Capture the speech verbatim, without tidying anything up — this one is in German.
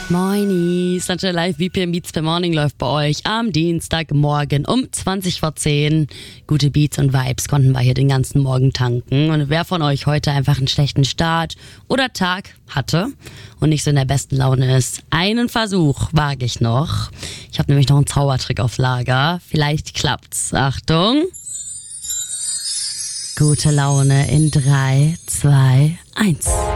Moini, Sunshine Live, V P M Beats per Morning läuft bei euch am Dienstagmorgen um zwanzig vor zehn. Gute Beats und Vibes konnten wir hier den ganzen Morgen tanken. Und wer von euch heute einfach einen schlechten Start oder Tag hatte und nicht so in der besten Laune ist, einen Versuch wage ich noch. Ich habe nämlich noch einen Zaubertrick auf Lager. Vielleicht klappt's. Achtung. Gute Laune in drei, zwei, eins.